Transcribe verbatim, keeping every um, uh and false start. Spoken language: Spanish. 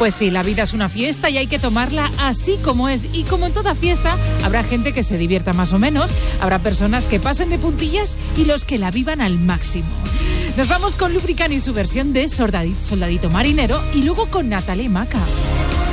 Pues sí, la vida es una fiesta y hay que tomarla así como es. Y como en toda fiesta, habrá gente que se divierta más o menos, habrá personas que pasen de puntillas y los que la vivan al máximo. Nos vamos con Lubricant y su versión de Soldadito, Soldadito Marinero y luego con Natalie Maca.